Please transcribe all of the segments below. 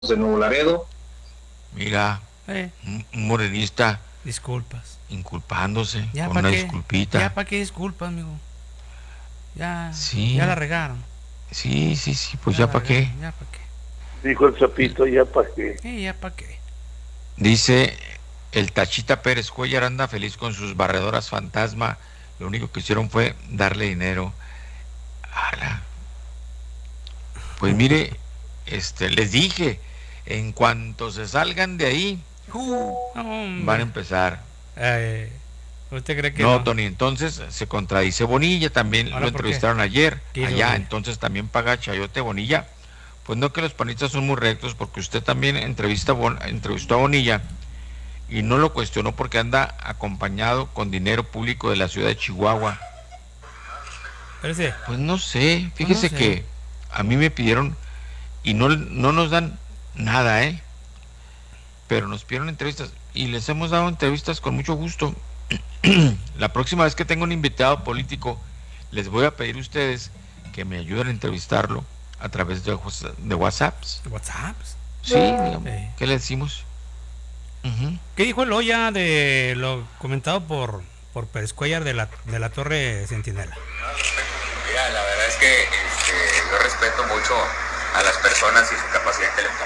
de Nuevo Laredo. Mira, un morenista Disculpas. inculpándose ¿Ya con para una qué? disculpita. ¿Ya para qué disculpas, amigo? Ya, Sí. ya la regaron. Sí, pues ya para qué. ¿Ya para qué? Dijo el Zapito, ¿ya para qué? Ya para qué. Dice el Tachita Pérez Cuellar anda feliz con sus barredoras fantasma. Lo único que hicieron fue darle dinero. ¡Hala! Pues mire, les dije, en cuanto se salgan de ahí, van a empezar. ¿Usted cree que no? Tony, entonces se contradice Bonilla, también lo entrevistaron ayer, allá, entonces también paga Chayote Bonilla. Pues no, que los panistas son muy rectos, porque usted también entrevistó a Bonilla y no lo cuestionó porque anda acompañado con dinero público de la ciudad de Chihuahua. Pues no sé, fíjese que a mí me pidieron y no nos dan nada, pero nos pidieron entrevistas y les hemos dado entrevistas con mucho gusto. La próxima vez que tenga un invitado político, les voy a pedir a ustedes que me ayuden a entrevistarlo a través de WhatsApps. ¿WhatsApps? Sí, digamos. ¿Qué le decimos? ¿Qué dijo el Oya de lo comentado por Pérez Cuellar de la Torre Centinela? Mira, la verdad es que yo respeto mucho a las personas y su capacidad intelectual.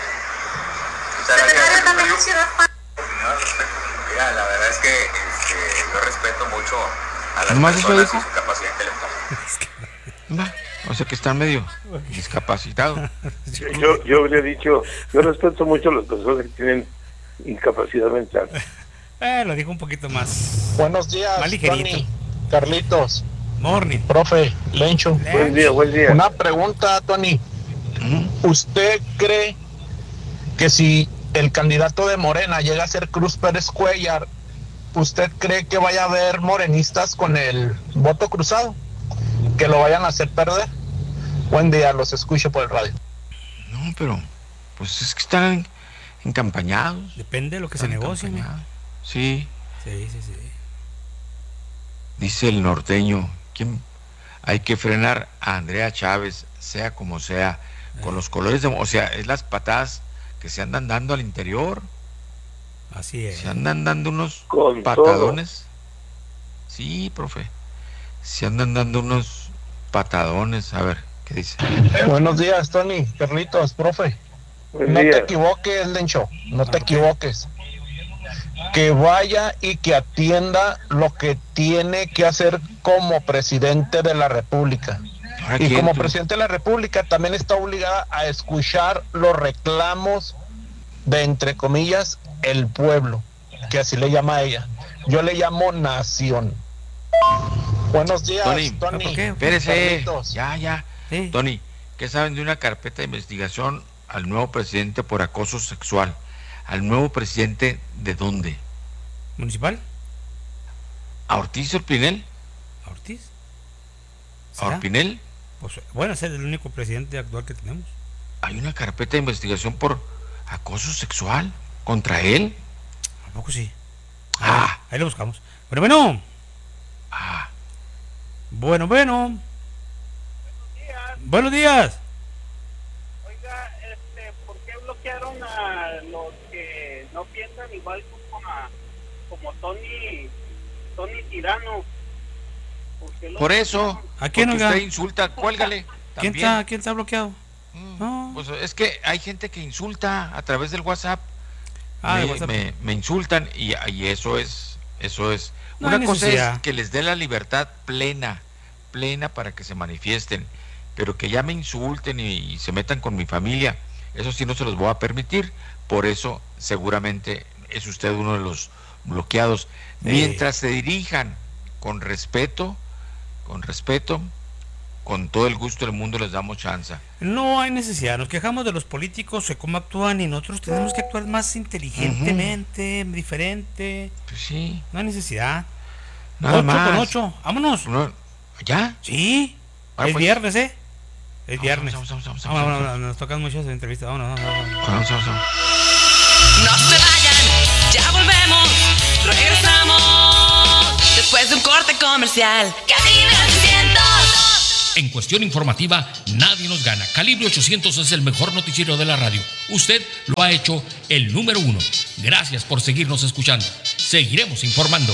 Mira, la verdad es que yo respeto mucho a las personas y su capacidad intelectual. O sea que está medio discapacitado. Yo le he dicho, yo respeto mucho a las personas que tienen incapacidad mental. Lo dijo un poquito más. Buenos días, más ligerito. Tony, Carlitos. Morning. Profe, Lencho. Buen día. Una pregunta, Tony. ¿Usted cree que si el candidato de Morena llega a ser Cruz Pérez Cuellar, usted cree que vaya a haber morenistas con el voto cruzado? ¿Que lo vayan a hacer perder? Buen día, los escucho por el radio. No, pero pues es que están encampañados. Depende de lo que se negocie. Sí. Sí. Dice el norteño, hay que frenar a Andrea Chávez, sea como sea, con los colores o sea, es las patadas que se andan dando al interior. Así es. Se andan dando unos con patadones. Todo. Sí, profe. Se andan dando unos patadones. A ver, ¿qué dice? Buenos días, Tony, Carlitos, profe. No te equivoques, Lencho, no te equivoques. Que vaya y que atienda lo que tiene que hacer como presidente de la República. Y como presidente de la República también está obligada a escuchar los reclamos de, entre comillas, el pueblo, que así le llama a ella. Yo le llamo nación. Buenos días, Tony. Espérese. Ya. ¿Sí? Tony, ¿qué saben de una carpeta de investigación al nuevo presidente por acoso sexual? ¿Al nuevo presidente de dónde? ¿Municipal? ¿A Ortiz Orpinel? ¿A Ortiz? ¿A Orpinel? Pues, bueno, es el único presidente actual que tenemos. Hay una carpeta de investigación por acoso sexual contra él. ¿A poco sí? Ahí lo buscamos. Bueno. Bueno. Buenos días. Oiga, ¿por qué bloquearon a los que no piensan igual como Tony Tirano? Por eso, ¿a quién usted insulta? Cuélgale. ¿Quién está bloqueado? No. Pues es que hay gente que insulta a través del WhatsApp. Me insultan y eso es. No una hay cosa necesidad. es que les dé la libertad plena para que se manifiesten, pero que ya me insulten y se metan con mi familia, eso sí no se los voy a permitir. Por eso seguramente es usted uno de los bloqueados. Mientras se dirijan con respeto, con todo el gusto del mundo les damos chance. No hay necesidad, nos quejamos de los políticos, de cómo actúan, y nosotros tenemos que actuar más inteligentemente, diferente. Pues sí. No hay necesidad. Nada 8 más. con 8, vámonos. ¿Ya? Sí. Ahora es pues. Viernes, viernes. Vamos. Nos tocan muchas entrevistas. Vámonos. Vamos. No se vayan, ya volvemos, regresamos después de un corte comercial. Cabina 100. En cuestión informativa, nadie nos gana. Calibre 800 es el mejor noticiero de la radio. Usted lo ha hecho el número 1. Gracias por seguirnos escuchando. Seguiremos informando.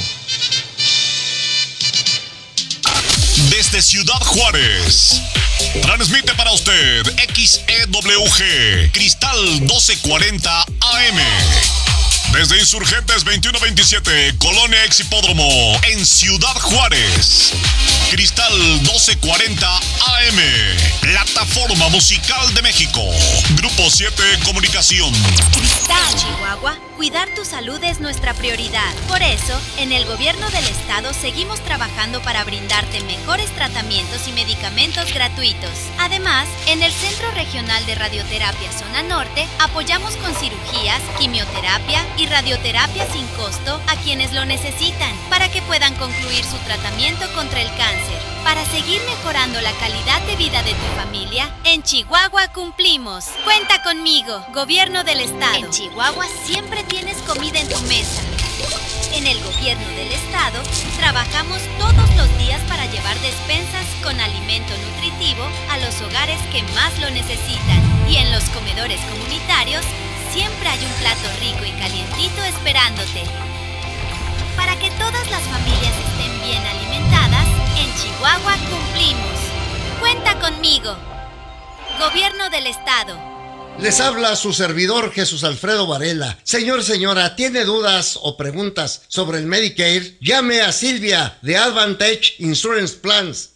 Desde Ciudad Juárez, transmite para usted XEWG Cristal 1240 AM. Desde Insurgentes 2127, Colonia Ex Hipódromo, en Ciudad Juárez. Cristal 1240 AM, Plataforma Musical de México. Grupo 7 Comunicación. Cristal, Chihuahua, cuidar tu salud es nuestra prioridad. Por eso, en el gobierno del estado seguimos trabajando para brindarte mejores tratamientos y medicamentos gratuitos. Además, en el Centro Regional de Radioterapia Zona Norte, apoyamos con cirugías, quimioterapia y radioterapia sin costo a quienes lo necesitan, para que puedan concluir su tratamiento contra el cáncer. Para seguir mejorando la calidad de vida de tu familia, en Chihuahua cumplimos. Cuenta conmigo, Gobierno del Estado. En Chihuahua siempre tienes comida en tu mesa. En el Gobierno del Estado, trabajamos todos los días para llevar despensas con alimento nutritivo a los hogares que más lo necesitan. Y en los comedores comunitarios, siempre hay un plato rico y calientito esperándote. Para que todas las familias estén bien alimentadas, en Chihuahua cumplimos. Cuenta conmigo. Gobierno del Estado. Les habla su servidor Jesús Alfredo Varela. Señor, señora, ¿tiene dudas o preguntas sobre el Medicare? Llame a Silvia de Advantage Insurance Plans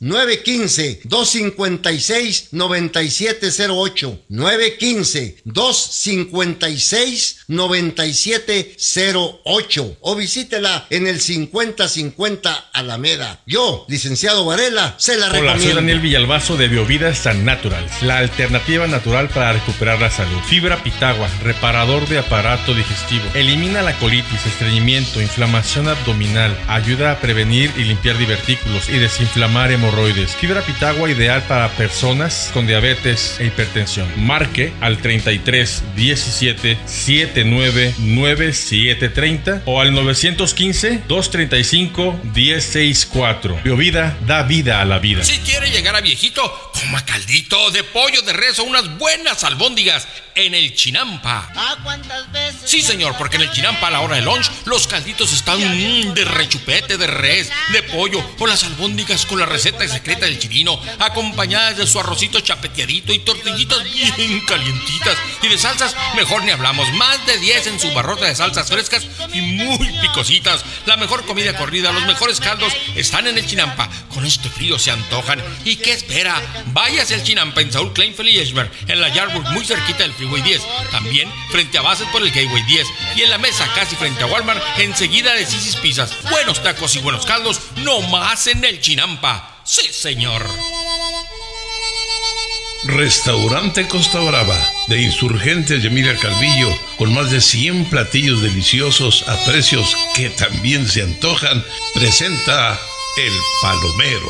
915-256-9708 915-256-9708 o visítela en el 5050 Alameda. Yo, licenciado Varela, se la recomiendo. Hola, soy Daniel Villalbazo de Biovida San Naturals, la alternativa natural para recuperar la salud. Fibra Pitagua, reparador de aparato digestivo. Elimina la colitis, estreñimiento, inflamación abdominal. Ayuda a prevenir y limpiar divertículos y desinflamar hemorroides. Fibra Pitagua ideal para personas con diabetes e hipertensión. Marque al 33 17 79 97 30 o al 915 235 1064. Biovida da vida a la vida. Si quiere llegar a viejito, coma caldito de pollo de res o unas buenas albóndigas en el Chinampa. ¿Cuántas veces? Sí, señor, porque en el Chinampa a la hora de lunch los calditos están de rechupete, de res, de pollo o las albóndigas con la receta secreta del chirino, acompañadas de su arrocito chapeteadito y tortillitas bien calientitas. Y de salsas, mejor ni hablamos. Más de 10 en su barrota de salsas frescas y muy picositas. La mejor comida corrida, los mejores caldos están en el Chinampa. Con este frío se antojan. ¿Y qué espera? Váyase al Chinampa en Saúl Kleinfeld y Eschberg, en la Yardburg, muy cerquita del Freeway 10. También frente a Bassett por el Gateway 10. Y en la mesa, casi frente a Walmart, enseguida de Sisi's Pizzas. Buenos tacos y buenos caldos, no más en el Chinampa. Sí, señor. Restaurante Costa Brava, de Insurgentes y Emilia Calvillo, con más de 100 platillos deliciosos a precios que también se antojan, presenta El Palomero.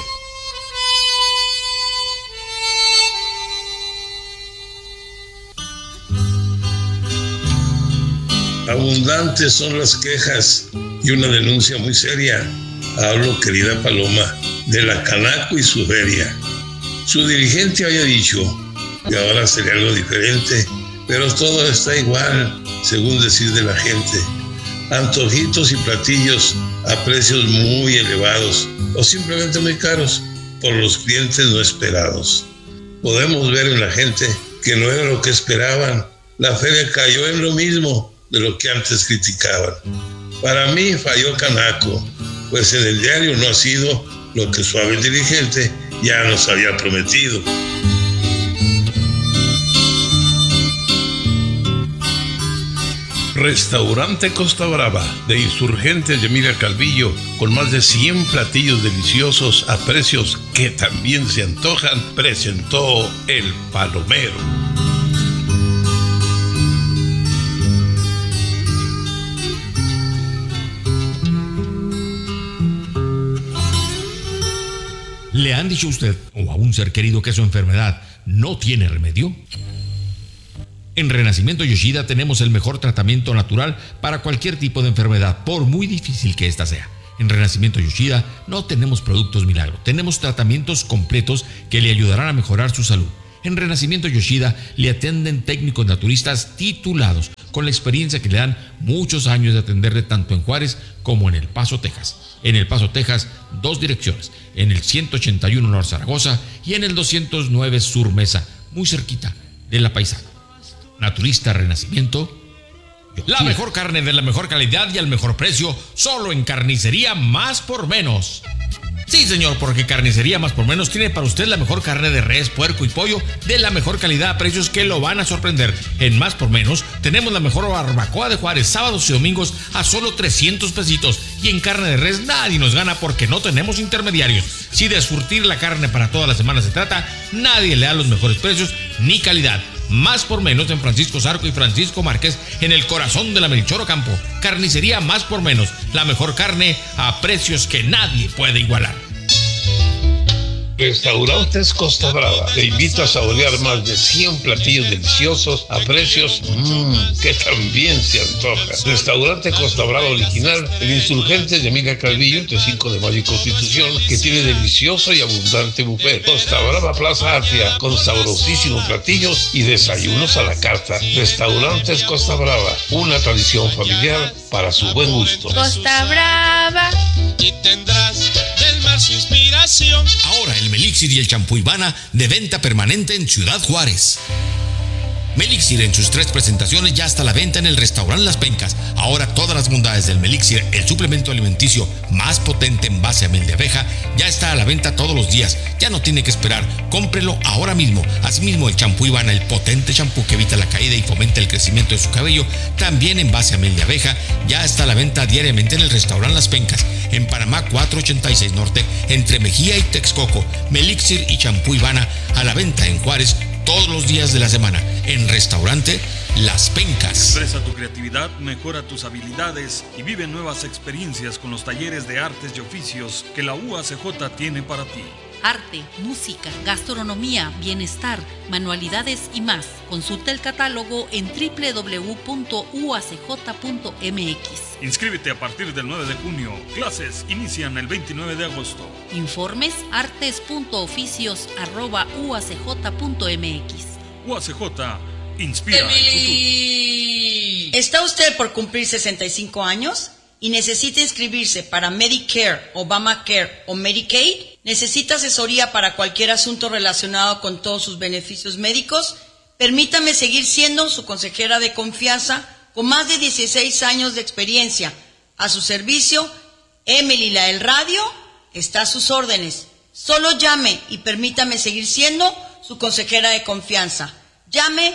Abundantes son las quejas y una denuncia muy seria. Hablo, querida Paloma, de la Canaco y su feria. Su dirigente había dicho que ahora sería algo diferente, pero todo está igual, según decir de la gente. Antojitos y platillos a precios muy elevados o simplemente muy caros por los clientes no esperados. Podemos ver en la gente que no era lo que esperaban. La feria cayó en lo mismo de lo que antes criticaban. Para mí falló Canaco, pues en el diario no ha sido lo que su hábil dirigente ya nos había prometido. Restaurante Costa Brava, de Insurgentes y Emilia Calvillo, con más de 100 platillos deliciosos a precios que también se antojan, presentó El Palomero. ¿Le han dicho a usted o a un ser querido que su enfermedad no tiene remedio? En Renacimiento Yoshida tenemos el mejor tratamiento natural para cualquier tipo de enfermedad, por muy difícil que ésta sea. En Renacimiento Yoshida no tenemos productos milagro, tenemos tratamientos completos que le ayudarán a mejorar su salud. En Renacimiento Yoshida le atienden técnicos naturistas titulados, con la experiencia que le dan muchos años de atenderle tanto en Juárez como en El Paso, Texas. En El Paso, Texas, 2 direcciones, en el 181 Norte Zaragoza y en el 209 Sur Mesa, muy cerquita de La Paisana. Naturista Renacimiento Yoshida. La mejor carne de la mejor calidad y al mejor precio, solo en Carnicería Más por Menos. Sí, señor, porque Carnicería Más por Menos tiene para usted la mejor carne de res, puerco y pollo de la mejor calidad a precios que lo van a sorprender. En Más por Menos tenemos la mejor barbacoa de Juárez, sábados y domingos a solo 300 pesitos. Y en carne de res nadie nos gana porque no tenemos intermediarios. Si de surtir la carne para toda la semana se trata, nadie le da los mejores precios ni calidad. Más por Menos en Francisco Zarco y Francisco Márquez, en el corazón de la Melchor Ocampo. Carnicería Más por Menos, la mejor carne a precios que nadie puede igualar. Restaurantes Costa Brava te invita a saborear más de 100 platillos deliciosos a precios que también se antoja. Restaurante Costa Brava original, el Insurgente de Emilia Calvillo, entre 5 de Mayo y Constitución, que tiene delicioso y abundante buffet. Costa Brava Plaza Atria, con sabrosísimos platillos y desayunos a la carta. Restaurantes Costa Brava, una tradición familiar para su buen gusto. Costa Brava. Y tendrás del mar su inspiración. Ahora el Melixir y el champú Ivana de venta permanente en Ciudad Juárez. Melixir en sus 3 presentaciones ya está a la venta en el restaurante Las Pencas. Ahora todas las bondades del Melixir, el suplemento alimenticio más potente en base a miel de abeja, ya está a la venta todos los días. Ya no tiene que esperar, cómprelo ahora mismo. Asimismo el champú Ivana, el potente champú que evita la caída y fomenta el crecimiento de su cabello, también en base a miel de abeja, ya está a la venta diariamente en el restaurante Las Pencas, en Panamá 486 Norte, entre Mejía y Texcoco. Melixir y champú Ivana a la venta en Juárez todos los días de la semana, en restaurante Las Pencas. Expresa tu creatividad, mejora tus habilidades y vive nuevas experiencias con los talleres de artes y oficios que la UACJ tiene para ti. Arte, música, gastronomía, bienestar, manualidades y más. Consulta el catálogo en www.uacj.mx. Inscríbete a partir del 9 de junio. Clases inician el 29 de agosto. Informes artes.oficios@uacj.mx. UACJ inspira el futuro. ¿Está usted por cumplir 65 años y necesita inscribirse para Medicare, Obamacare o Medicaid? ¿Necesita asesoría para cualquier asunto relacionado con todos sus beneficios médicos? Permítame seguir siendo su consejera de confianza con más de 16 años de experiencia. A su servicio, Emily la del Radio está a sus órdenes. Solo llame y permítame seguir siendo su consejera de confianza. Llame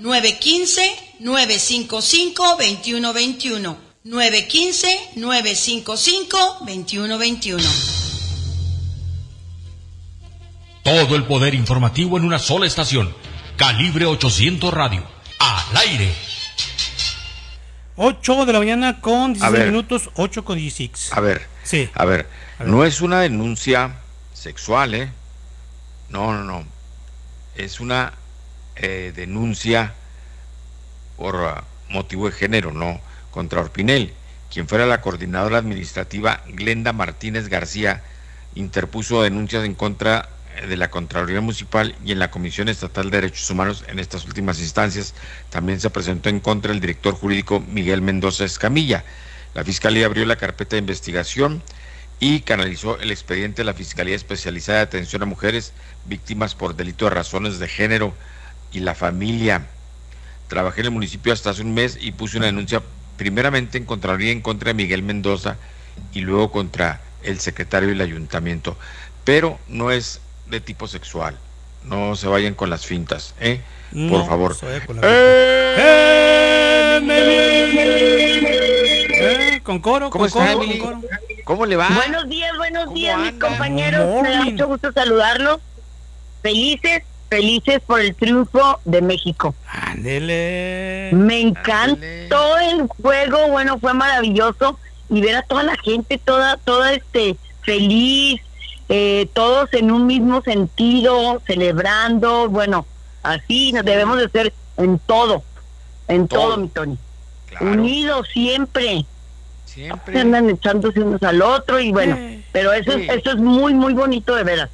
915-955-2121. 915-955-2121. Todo el poder informativo en una sola estación. Calibre 800 Radio. Al aire. 8 de la mañana con 16 minutos, 8 con 16. A ver, sí. A ver, no es una denuncia sexual, ¿eh? No. Es una denuncia por motivo de género, no, contra Orpinel. Quien fuera la coordinadora administrativa, Glenda Martínez García, interpuso denuncias en contra de la Contraloría Municipal y en la Comisión Estatal de Derechos Humanos. En estas últimas instancias también se presentó en contra del director jurídico Miguel Mendoza Escamilla. La Fiscalía abrió la carpeta de investigación y canalizó el expediente de la Fiscalía Especializada de Atención a Mujeres Víctimas por Delito de Razones de Género y la Familia. Trabajé en el municipio hasta hace un mes y puse una denuncia primeramente en Contraloría en contra de Miguel Mendoza y luego contra el secretario del ayuntamiento, pero no es de tipo sexual. No se vayan con las fintas, por favor. Con coro, ¿cómo está, Emily? ¿Cómo le va? Buenos días, mis compañeros. Me da mucho gusto saludarlos. Felices por el triunfo de México. Ándele. Me encantó el juego, bueno, fue maravilloso. Y ver a toda la gente, toda feliz, todos en un mismo sentido, celebrando. Bueno, así nos debemos de ser en todo, mi Tony. Claro. Unidos siempre. Siempre. Andan echándose unos al otro y bueno, pero eso es muy, muy bonito de veras.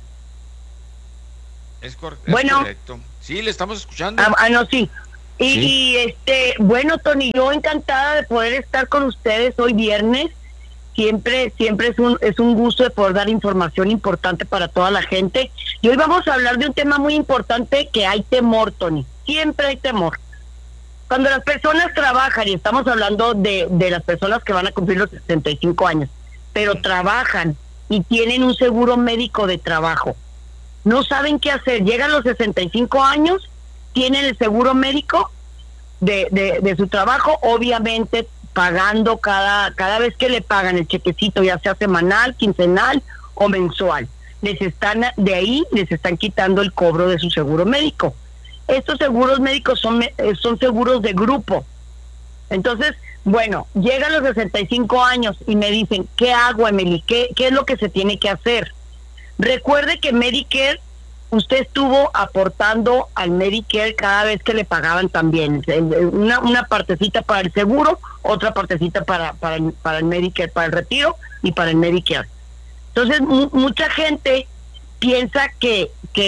Es bueno, correcto. Sí, le estamos escuchando. No, sí. Y bueno, Tony, yo encantada de poder estar con ustedes hoy viernes. Siempre es un gusto de poder dar información importante para toda la gente. Y hoy vamos a hablar de un tema muy importante, que hay temor, Tony. Siempre hay temor. Cuando las personas trabajan, y estamos hablando de las personas que van a cumplir los 65 años, pero trabajan y tienen un seguro médico de trabajo, no saben qué hacer, llegan los 65 años, tienen el seguro médico de su trabajo, obviamente pagando cada vez que le pagan el chequecito, ya sea semanal, quincenal o mensual. Les están quitando el cobro de su seguro médico. Estos seguros médicos son seguros de grupo. Entonces, bueno, llegan los 65 años y me dicen, ¿qué hago, Emily? ¿Qué es lo que se tiene que hacer? Recuerde que Medicare, usted estuvo aportando al Medicare cada vez que le pagaban también. Una partecita para el seguro, otra partecita para el Medicare, para el retiro y para el Medicare. Entonces, mucha gente piensa que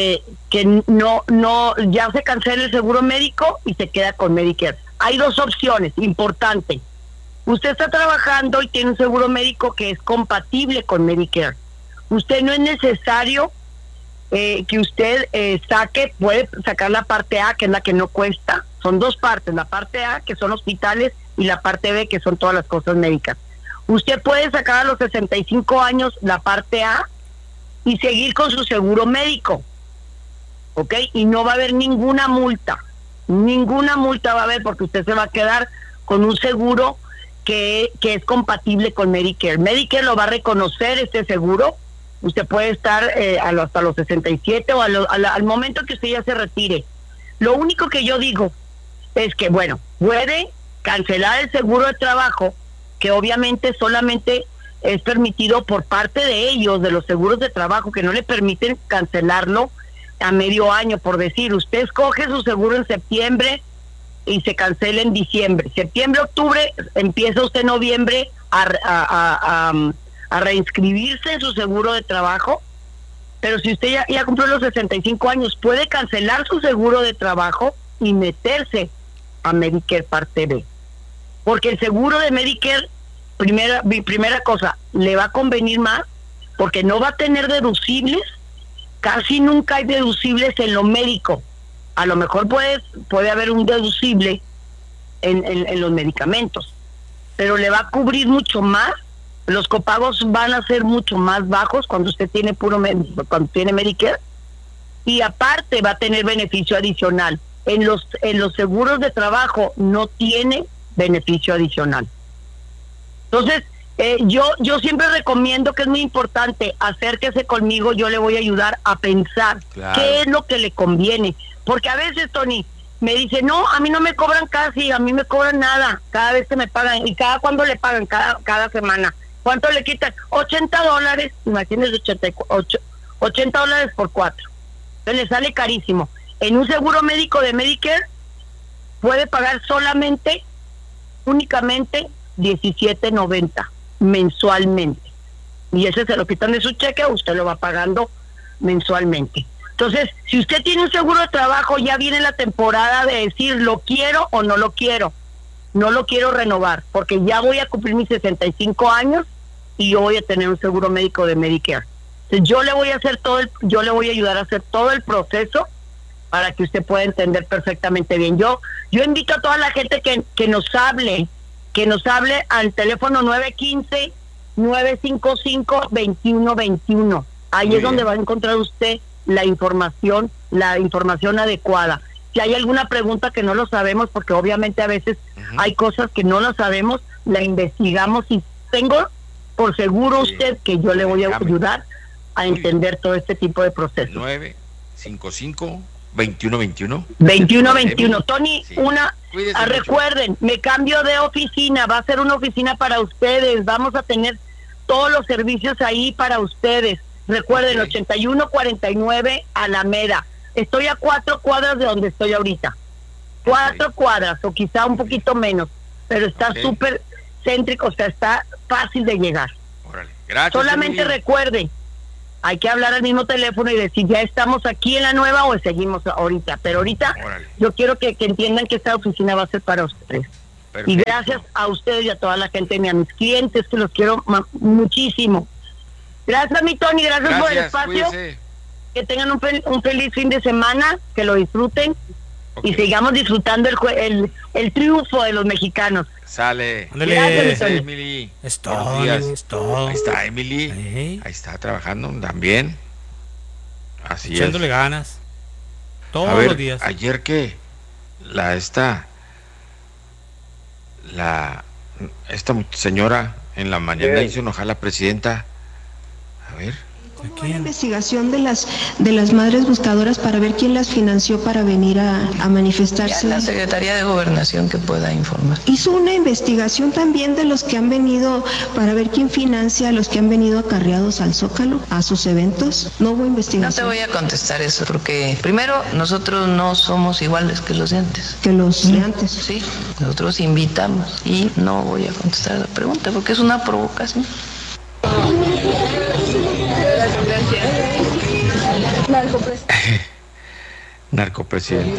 no ya se cancela el seguro médico y se queda con Medicare. Hay dos opciones, importante. Usted está trabajando y tiene un seguro médico que es compatible con Medicare. Usted no es necesario que usted puede sacar la parte A, que es la que no cuesta. Son dos partes, la parte A, que son hospitales, y la parte B, que son todas las cosas médicas. Usted puede sacar a los 65 años la parte A y seguir con su seguro médico, ¿ok? Y no va a haber ninguna multa va a haber, porque usted se va a quedar con un seguro que es compatible con Medicare. Medicare lo va a reconocer, este seguro. Usted puede estar hasta los 67 o al momento que usted ya se retire. Lo único que yo digo es que, bueno, puede cancelar el seguro de trabajo, que obviamente solamente es permitido por parte de ellos, de los seguros de trabajo, que no le permiten cancelarlo a medio año, por decir. Usted escoge su seguro en septiembre y se cancela en diciembre. Septiembre, octubre, empieza usted en noviembre a reinscribirse en su seguro de trabajo, pero si usted ya cumplió los 65 años, puede cancelar su seguro de trabajo y meterse a Medicare Parte B. Porque el seguro de Medicare, primera cosa, le va a convenir más, porque no va a tener deducibles. Casi nunca hay deducibles en lo médico. A lo mejor puede haber un deducible en los medicamentos, pero le va a cubrir mucho más. Los copagos van a ser mucho más bajos cuando usted tiene cuando tiene Medicare, y aparte va a tener beneficio adicional. En los seguros de trabajo no tiene beneficio adicional. Entonces, yo siempre recomiendo, que es muy importante, acérquese conmigo, yo le voy a ayudar a pensar qué es lo que le conviene. Porque a veces, Tony, me dice, no, a mí no me cobran casi, a mí me cobran nada, cada vez que me pagan. ¿Y cuándo le pagan? Cada semana. ¿Cuánto le quitan? $80, imagínese, $80 por 4. Entonces le sale carísimo. En un seguro médico de Medicare puede pagar únicamente $17.90 mensualmente. Y ese se lo quitan de su cheque, usted lo va pagando mensualmente. Entonces, si usted tiene un seguro de trabajo, ya viene la temporada de decir, ¿lo quiero o no lo quiero? No lo quiero renovar, porque ya voy a cumplir mis 65 años y yo voy a tener un seguro médico de Medicare. Entonces, yo le voy a ayudar a hacer todo el proceso para que usted pueda entender perfectamente bien. Yo invito a toda la gente que nos hable al teléfono 915-955-2121. Ahí es donde va a encontrar usted la información adecuada. Si hay alguna pregunta que no lo sabemos, porque obviamente a veces hay cosas que no lo sabemos, la investigamos, y tengo por seguro usted que yo le voy a ayudar a entender todo este tipo de procesos. 955-2121. Tony, recuerden, me cambio de oficina, va a ser una oficina para ustedes, vamos a tener todos los servicios ahí para ustedes. Recuerden, 8149 Alameda. Estoy a 4 cuadras de donde estoy ahorita. 4 cuadras, o quizá un poquito menos, pero está súper céntrico, o sea, está fácil de llegar. Órale, gracias. Solamente Emily. recuerde, hay que hablar al mismo teléfono y decir, ya estamos aquí en la nueva o seguimos ahorita. Pero ahorita yo quiero que entiendan que esta oficina va a ser para ustedes. Perfecto. Y gracias a ustedes y a toda la gente, a mis clientes, que los quiero muchísimo. Gracias, mi Tony, gracias por el espacio. Cuídese. Que tengan un feliz fin de semana, que lo disfruten y sigamos disfrutando el triunfo de los mexicanos. Sale. Gracias, Gracias, Emily. Es Buenos todo, días. es todo. Ahí está Emily. Ahí está trabajando también. Así Echándole es. ganas. Todos A ver, los días. ayer que esta señora en la mañana hizo enojar a la presidenta. A ver. Una investigación de las madres buscadoras para ver quién las financió para venir a manifestarse. La Secretaría de Gobernación que pueda informar. Hizo una investigación también de los que han venido para ver quién financia a los que han venido acarreados al Zócalo, a sus eventos. No hubo investigación. No te voy a contestar eso porque primero nosotros no somos iguales que los de antes. Que los de antes. Sí, nosotros invitamos y no voy a contestar la pregunta porque es una provocación. Narcopresidente.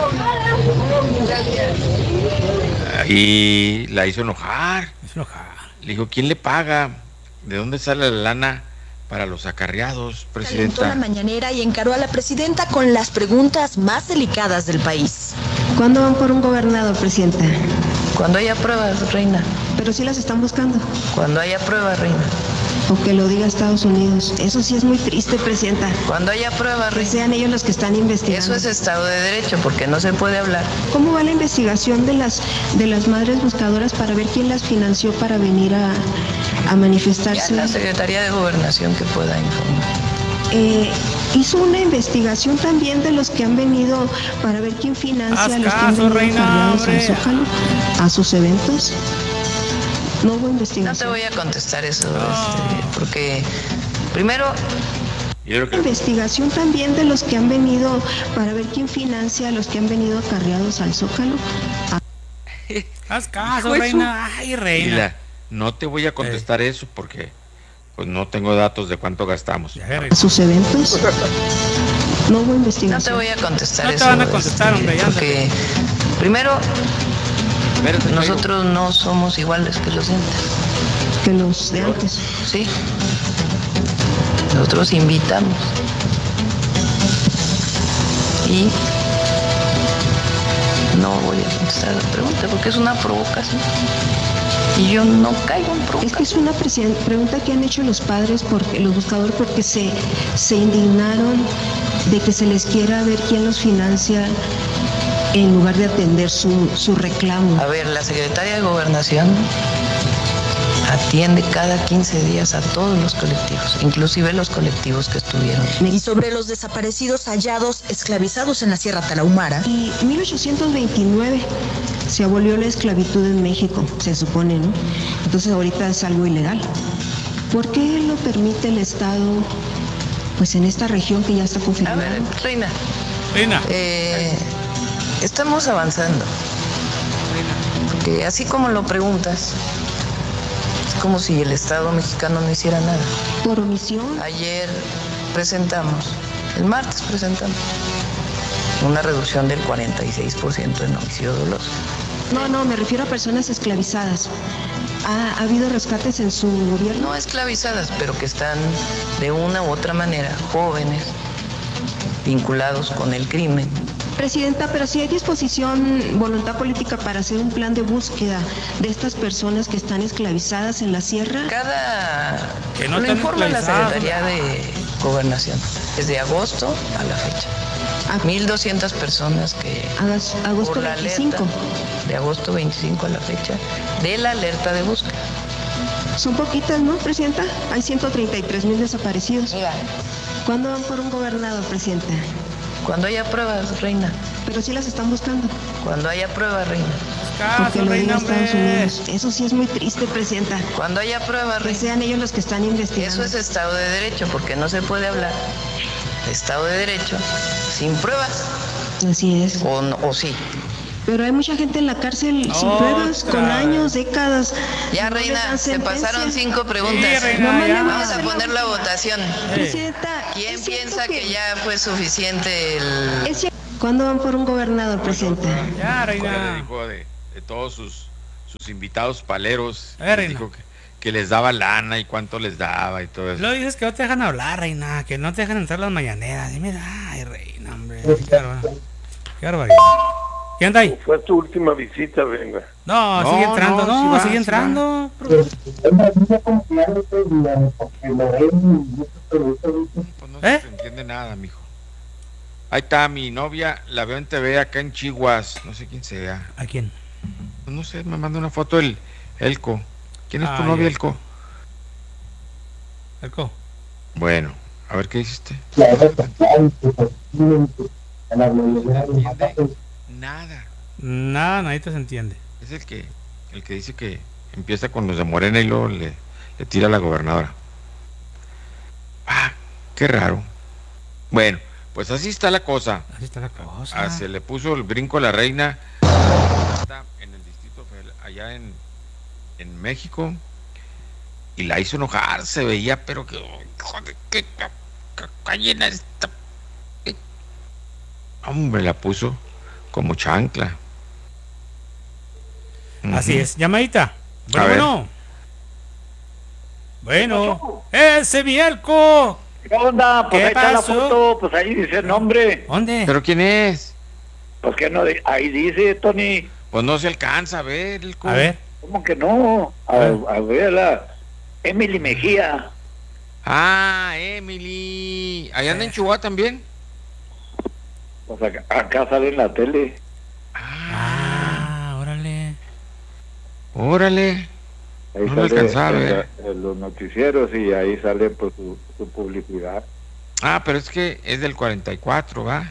Y la hizo enojar. Le dijo, ¿quién le paga? ¿De dónde sale la lana para los acarreados, Calentó presidenta? la mañanera y encaró a la presidenta con las preguntas más delicadas del país. ¿Cuándo van por un gobernador, presidenta? Cuando haya pruebas, reina. Pero sí las están buscando. Cuando haya pruebas, reina. O que lo diga Estados Unidos. Eso sí es muy triste, presidenta. Cuando haya pruebas, que sean ellos los que están investigando. Eso es Estado de Derecho, porque no se puede hablar. ¿Cómo va la investigación de las madres buscadoras para ver quién las financió para venir a manifestarse? Ya la Secretaría de Gobernación que pueda informar. Hizo una investigación también de los que han venido para ver quién financia a los que han venido acarreados al Zócalo, a sus eventos. No hubo investigación. No te voy a contestar eso, porque primero... Investigación también de los que han venido para ver quién financia a los que han venido acarreados al Zócalo. Haz caso, reina. Ay, reina. Mira, no te voy a contestar eso porque pues no tengo datos de cuánto gastamos. A sus eventos. No hubo investigación. No te voy a contestar no eso. No te van a contestar, hombre, porque primero... nosotros no somos iguales que los de antes. Que los de antes. Sí. Nosotros invitamos. Y no voy a contestar la pregunta porque es una provocación. Y yo no caigo en provocación. Es que es una pregunta que han hecho los padres, porque los buscadores, porque se indignaron de que se les quiera ver quién los financia en lugar de atender su reclamo. A ver, la Secretaría de Gobernación atiende cada 15 días a todos los colectivos, inclusive los colectivos que estuvieron. Y sobre los desaparecidos hallados esclavizados en la Sierra Tarahumara. Y 1829 se abolió la esclavitud en México, se supone, ¿no? Entonces ahorita es algo ilegal. ¿Por qué lo permite el Estado, pues en esta región que ya está confirmada? A ver, Reina. Reina. Estamos avanzando. Porque así como lo preguntas, es como si el Estado mexicano no hiciera nada. ¿Por omisión? Ayer el martes presentamos una reducción del 46% en homicidio doloso. No, me refiero a personas esclavizadas. ¿Ha habido rescates en su gobierno? No esclavizadas, pero que están de una u otra manera jóvenes, vinculados con el crimen. Presidenta, pero si hay disposición, voluntad política para hacer un plan de búsqueda de estas personas que están esclavizadas en la sierra. Que no lo informa la Secretaría de Gobernación. Desde agosto a la fecha. 1,200 personas que... Agosto por la 25. Alerta, de agosto 25 a la fecha, de la alerta de búsqueda. Son poquitas, ¿no, Presidenta? Hay 133,000 desaparecidos. Mira. ¿Cuándo van por un gobernador, Presidenta? Cuando haya pruebas, reina. Pero sí las están buscando. Cuando haya pruebas, reina. Porque lo diga Estados Unidos. Eso sí es muy triste, Presidenta. Cuando haya pruebas, reina. Que sean ellos los que están investigando. Eso es Estado de Derecho, porque no se puede hablar de Estado de Derecho sin pruebas. Así es. O sí. Pero hay mucha gente en la cárcel sin pruebas, con años, décadas. Ya, Reina, se pasaron 5 preguntas. Sí, Reina, Vamos a poner la votación. ¿Quién piensa que ya fue suficiente el... ¿Cuándo van por un gobernador, presidente? Ya, Reina. Le dijo de todos sus invitados paleros. Reina. Dijo que les daba lana y cuánto les daba y todo eso. Lo dices que no te dejan hablar, Reina, que no te dejan entrar las mañaneras. Y mira, ay, Reina, hombre. Qué barbaridad. ¿Quién anda ahí? Fue tu última visita, venga. No, sigue entrando, sigue entrando. Pues no se entiende nada, mijo. Ahí está mi novia, la veo en TV acá en Chihuas, no sé quién sea. ¿A quién? Pues no sé, me manda una foto el Elco. ¿Quién es tu novia, Elco? Elco. Bueno, a ver qué hiciste. Nada. Nada, nadita se entiende. Es el que dice que empieza con los de Morena y luego le tira a la gobernadora. Ah, qué raro. Bueno, pues así está la cosa. Así está la cosa. Se le puso el brinco a la reina. Está en el distrito allá en México. Y la hizo enojar, se veía, pero que joder, que llena esta. Hombre, la puso como chancla. Así es, llamadita. Bueno. ¡Ese Mielco! ¿Qué onda? Pues ahí está la foto, pues ahí dice el nombre. ¿Dónde? ¿Pero quién es? Pues que no, ahí dice, Tony. Pues no se alcanza a ver. A ver. ¿Cómo que no? A verla. Emily Mejía. Ah, Emily. ¿Allá anda en Chihuahua también? Pues acá sale en la tele. Órale. Ahí no sale alcanzaba a ver. En los noticieros y ahí sale por su publicidad. Ah, pero es que es del 44, ¿va?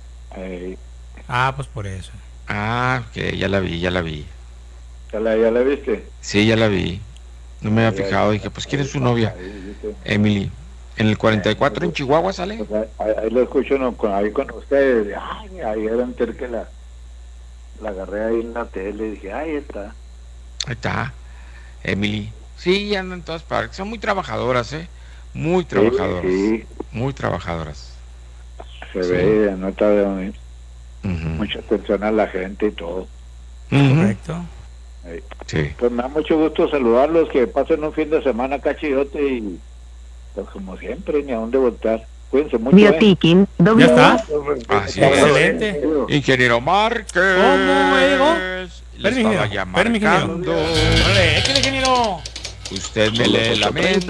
Pues por eso. Ah, que ya la vi. ¿Ya la viste? Sí, ya la vi. No me había fijado, dije, pues ¿quién es su novia? Emily. ¿En el 44 en Chihuahua sale? Pues ahí lo escucho ahí con ustedes. Ay, ahí era antes que la agarré ahí en la tele y dije, ahí está. Ahí está, Emily. Sí, andan en todas partes. Son muy trabajadoras, muy trabajadoras. Sí. Muy trabajadoras. Se ve, nota de mucha atención a la gente y todo. Correcto. Sí. Pues me da mucho gusto saludarlos, que pasen un fin de semana cachidote y pues como siempre, ni a dónde voltar. Cuídense mucho. ¿Ya está? Así es. Excelente. Ingeniero Márquez. ¿Cómo llegó? Le estaba ya marcando. Órale, échale, ingeniero. Usted me lee la mente.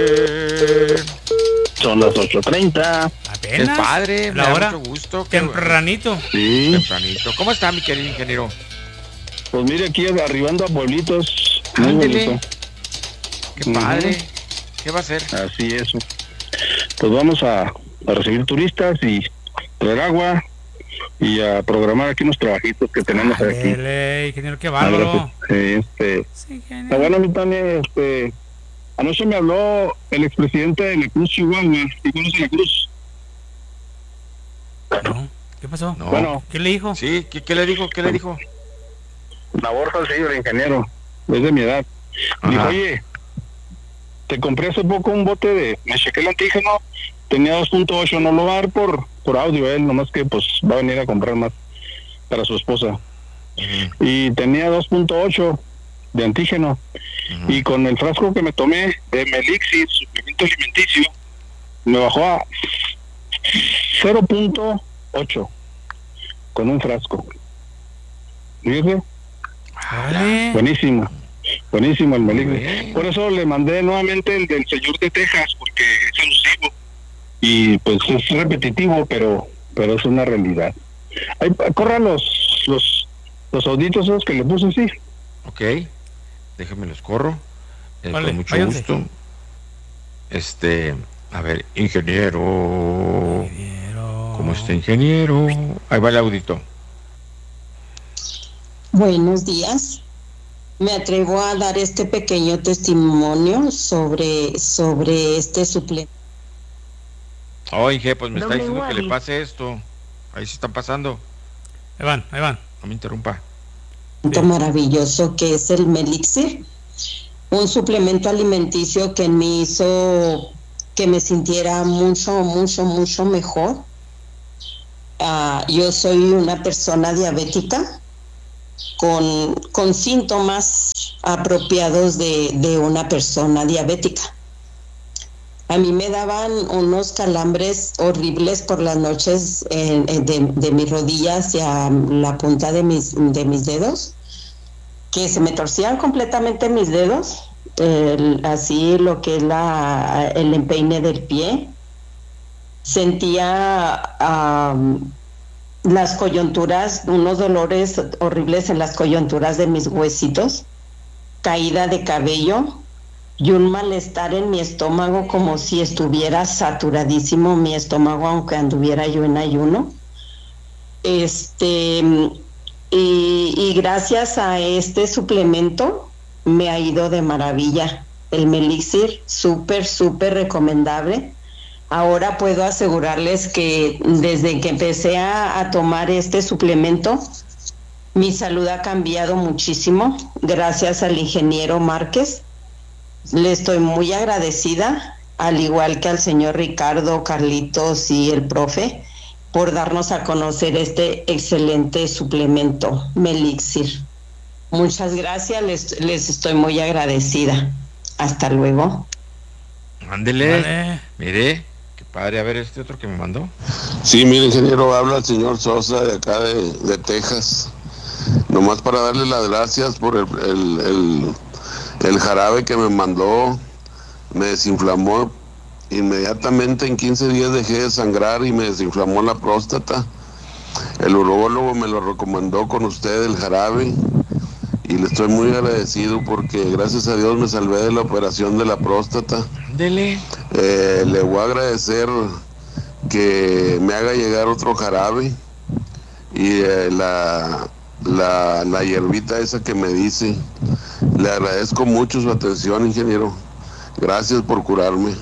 Son las 8:30. Es padre, me da mucho gusto. Tempranito. Sí. Tempranito. ¿Cómo está, mi querido ingeniero? Pues mire, aquí arribando a pueblitos. Muy bonito. Qué padre. ¿Qué va a hacer? Así es. Pues vamos a recibir turistas y traer agua y a programar aquí unos trabajitos que tenemos aquí. Ingeniero, qué bárbaro. Está bueno, mi Tony, anoche me habló el expresidente de la Cruz, Chihuahua. ¿Y conoce la Cruz? No. ¿Qué pasó? No. Bueno. ¿Qué le dijo? Sí, ¿qué le dijo? ¿Qué le dijo? Nabor Salcillo, el ingeniero. Es de mi edad. Dijo, oye, te compré hace poco un bote me chequé el antígeno, tenía 2.8, no lo va a dar por audio él, nomás que pues va a venir a comprar más para su esposa. Y tenía 2.8 de antígeno. Y con el frasco que me tomé de Melixir, suplemento alimenticio, me bajó a 0.8 con un frasco. ¿Fíjese? Buenísimo el Melixir. Por eso le mandé nuevamente el del señor de Texas, porque es elusivo y pues es repetitivo, pero es una realidad. Ahí corran los auditos esos que le puse, sí. Ok, déjame los corro. Vale, con mucho váyanse. gusto. A ver, ingeniero. ¿Cómo está, ingeniero? Ahí va el audito. Buenos días. Me atrevo a dar este pequeño testimonio sobre este suplemento. Oye, pues me está diciendo que le pase esto. Ahí se están pasando. Ahí van. no me interrumpa. Maravilloso que es el Melixir, un suplemento alimenticio que me hizo que me sintiera mucho mejor. Yo soy una persona diabética con síntomas apropiados de una persona diabética. A mí me daban unos calambres horribles por las noches de mis rodillas hacia la punta de mis dedos, que se me torcían completamente mis dedos, así lo que es el empeine del pie. Sentía las coyunturas, unos dolores horribles en las coyunturas de mis huesitos, caída de cabello y un malestar en mi estómago, como si estuviera saturadísimo mi estómago, aunque anduviera yo en ayuno. Y gracias a este suplemento me ha ido de maravilla. El Melixir, súper recomendable. Ahora puedo asegurarles que desde que empecé a tomar este suplemento, mi salud ha cambiado muchísimo, gracias al ingeniero Márquez. Le estoy muy agradecida, al igual que al señor Ricardo, Carlitos y el profe, por darnos a conocer este excelente suplemento, Melixir. Muchas gracias, les estoy muy agradecida. Hasta luego. Ándele, vale. Mire, qué padre. A ver, este otro que me mandó. Sí, mire, ingeniero, habla el señor Sosa de acá de Texas. Nomás para darle las gracias por el jarabe que me mandó. Me desinflamó inmediatamente, en 15 días dejé de sangrar y me desinflamó la próstata. El urólogo me lo recomendó con usted, el jarabe, y le estoy muy agradecido porque gracias a Dios me salvé de la operación de la próstata. Dele. Le voy a agradecer que me haga llegar otro jarabe y la hierbita esa que me dice. Le agradezco mucho su atención, ingeniero. Gracias por curarme.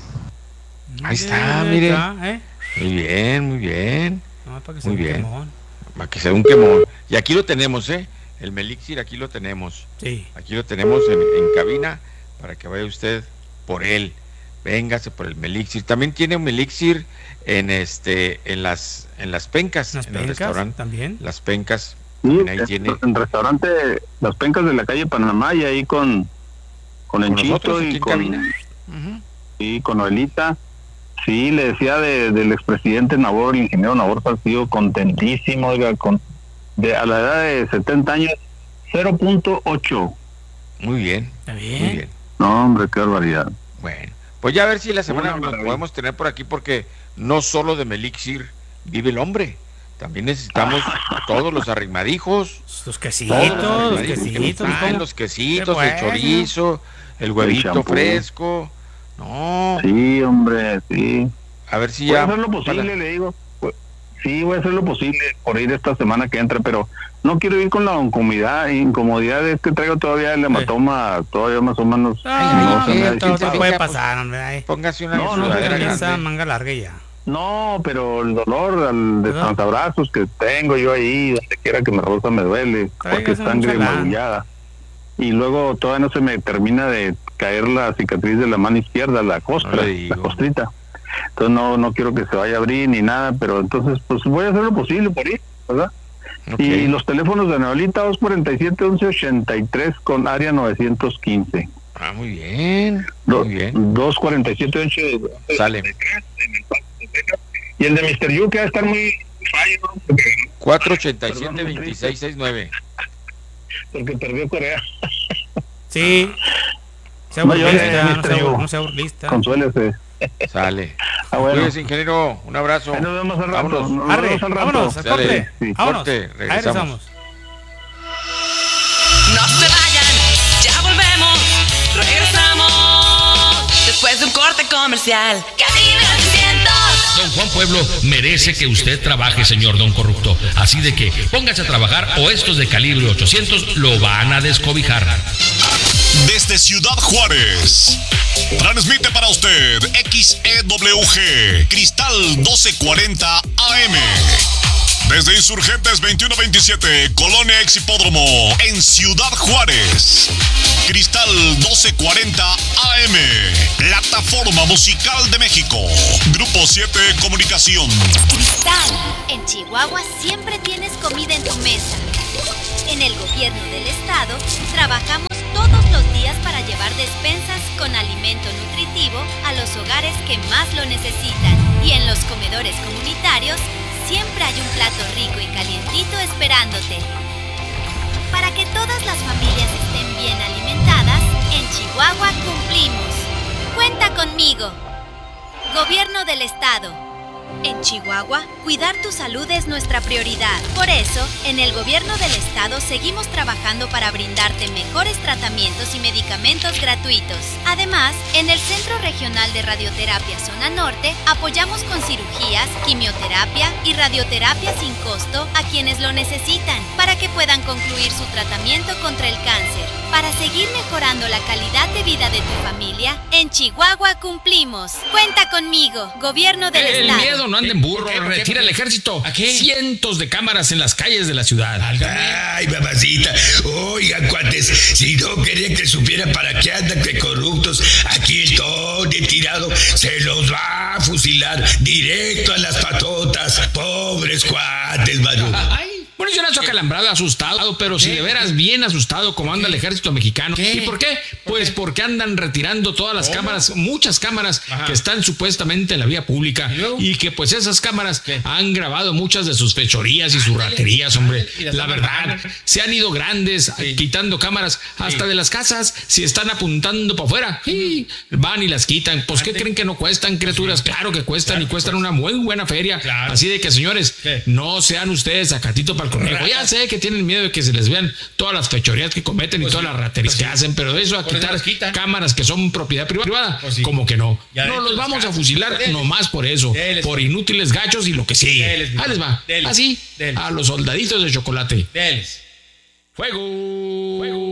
Ahí está, mire. Muy bien, muy bien. No, para que sea muy un bien. quemón. Para que sea un quemón. Y aquí lo tenemos, el Melixir, aquí lo tenemos. Sí. Aquí lo tenemos en cabina para que vaya usted por él. Véngase por el Melixir. También tiene un Melixir en las pencas, en el restaurante. También. Las pencas. Sí, ahí tiene. En el restaurante Las Pencas de la calle Panamá, y ahí con Enchito y con Noelita. Sí, le decía del expresidente Nabor, el ingeniero Nabor Salcido, contentísimo, oiga, a la edad de 70 años, 0.8. Muy bien. Está bien. Muy bien. No, hombre, qué barbaridad. Bueno, pues ya a ver si la semana nos podemos tener por aquí, porque no solo de Melixir vive el hombre. También necesitamos todos los arrimadijos. Los quesitos, los quesitos, el chorizo, el huevito fresco. No. Sí, hombre, sí. A ver si voy ya. Voy a hacer lo posible, le digo. Sí, voy a hacer lo posible por ir esta semana que entra, pero no quiero ir con la incomodidad es que traigo todavía el hematoma, todavía más o menos. Todo puede pasar, hombre. Póngase una esa manga larga y ya. No, pero el dolor al descansabrazos que tengo yo ahí, donde quiera que me roza me duele, porque es sangre magullada. Y luego todavía no se me termina de caer la cicatriz de la mano izquierda, la costrita. Entonces no quiero que se vaya a abrir ni nada, pero entonces pues voy a hacer lo posible por ir, ¿verdad? Okay. Y los teléfonos de Noelita, 247-1183 con área 915. Ah, muy bien. Muy bien. 247-1183. Sale. Y el de Mr. Yu que va a estar muy fallo, ¿no? 487-2669. Porque perdió Corea. Sí. Sea burlista. Consuélese. Sale. Bueno. Cuídese, ingeniero. Un abrazo. Ahí nos vemos al rato. Vámonos al corte. Sí, vámonos. Corte. Regresamos. No se vayan, ya volvemos. Regresamos después de un corte comercial. Cabina 800. Don Juan Pueblo merece que usted trabaje, señor Don Corrupto. Así de que póngase a trabajar o estos de calibre 800 lo van a descobijar. Desde Ciudad Juárez, transmite para usted XEWG Cristal 1240 AM. Desde Insurgentes 2127, Colonia Ex Hipódromo, en Ciudad Juárez. Cristal 1240 AM, Plataforma Musical de México. Grupo 7 Comunicación. Cristal, en Chihuahua siempre tienes comida en tu mesa. En el gobierno del estado trabajamos todos los días para llevar despensas con alimento nutritivo a los hogares que más lo necesitan. Y en los comedores comunitarios siempre hay un plato rico y calientito esperándote. Para que todas las familias estén bien alimentadas, en Chihuahua cumplimos. Cuenta conmigo. Gobierno del Estado. En Chihuahua, cuidar tu salud es nuestra prioridad. Por eso, en el gobierno del estado seguimos trabajando para brindarte mejores tratamientos y medicamentos gratuitos. Además, en el Centro Regional de Radioterapia Zona Norte, apoyamos con cirugías, quimioterapia y radioterapia sin costo a quienes lo necesitan, para que puedan concluir su tratamiento contra el cáncer. Para seguir mejorando la calidad de vida de tu familia, en Chihuahua cumplimos. Cuenta conmigo, gobierno del estado. El miedo no anda en burro, retira el ejército. ¿A qué? Cientos de cámaras en las calles de la ciudad. Ay, mamacita. Oigan, cuates, si no querían que supiera para qué andan que corruptos, aquí estoy tirado, se los va a fusilar directo a las patotas. Pobres cuates, mano. Bueno, yo nacho acalambrado, asustado, pero si de veras bien asustado como anda el ejército mexicano. ¿Y por qué? Pues porque andan retirando todas las cámaras, muchas cámaras que están supuestamente en la vía pública y que pues esas cámaras han grabado muchas de sus fechorías y sus raterías, hombre. La verdad, se han ido grandes quitando cámaras hasta de las casas, si están apuntando para afuera, van y las quitan. Pues ¿qué creen que no cuestan, criaturas? Claro que cuestan y cuestan una muy buena feria. Así de que, señores, no sean ustedes sacatito para el conejo. Ya sé que tienen miedo de que se les vean todas las fechorías que cometen y todas las raterías que hacen, pero de eso a quitar cámaras que son propiedad privada, como que no. No los vamos a fusilar nomás por eso, por inútiles gachos y lo que sigue. Ahí les va. Así, a los soldaditos de chocolate. Fuego.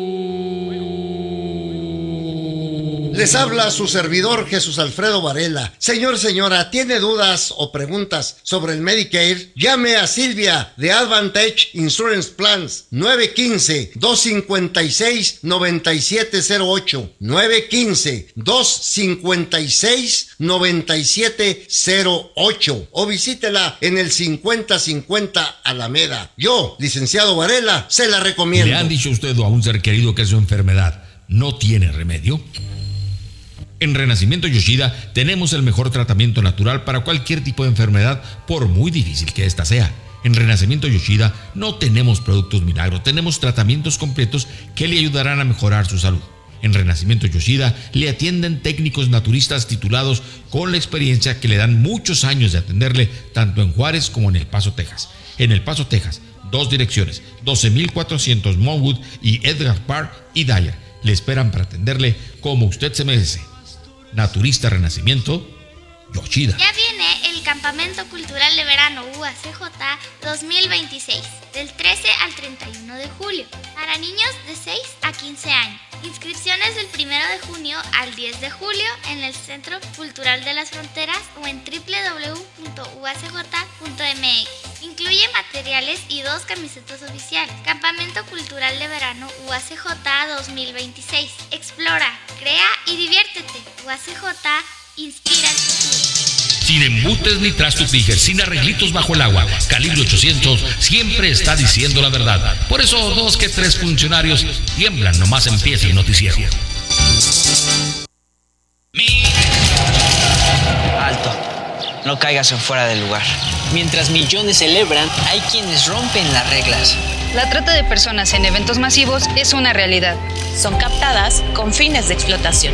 Les habla su servidor Jesús Alfredo Varela. Señor, señora, ¿tiene dudas o preguntas sobre el Medicare? Llame a Silvia de Advantage Insurance Plans 915-256-9708 915-256-9708 o visítela en el 5050 Alameda. Yo, licenciado Varela, se la recomiendo. ¿Le han dicho usted a un ser querido que su enfermedad no tiene remedio? En Renacimiento Yoshida tenemos el mejor tratamiento natural para cualquier tipo de enfermedad, por muy difícil que ésta sea. En Renacimiento Yoshida no tenemos productos milagros, tenemos tratamientos completos que le ayudarán a mejorar su salud. En Renacimiento Yoshida le atienden técnicos naturistas titulados con la experiencia que le dan muchos años de atenderle tanto en Juárez como en El Paso, Texas. En El Paso, Texas, 2 direcciones, 12400 Monwood y Edgar Park y Dyer. Le esperan para atenderle como usted se merece. Naturista Renacimiento Yoshida. Ya viene el Campamento Cultural de Verano UACJ 2026, del 13 al 31 de julio, para niños de 6 a 15 años. Inscripciones del 1 de junio al 10 de julio en el Centro Cultural de las Fronteras o en www.uacj.mx. Incluye materiales y 2 camisetas oficiales. Campamento Cultural de Verano UACJ 2026. Explora, crea y diviértete. UACJ inspira el futuro. Sin embutes ni trastupijes, sin arreglitos bajo el agua, Calibre 800 siempre está diciendo la verdad. Por eso 2 que 3 funcionarios tiemblan nomás empieza el noticiero. Alto, no caigas en fuera del lugar. Mientras millones celebran, hay quienes rompen las reglas. La trata de personas en eventos masivos es una realidad. Son captadas con fines de explotación.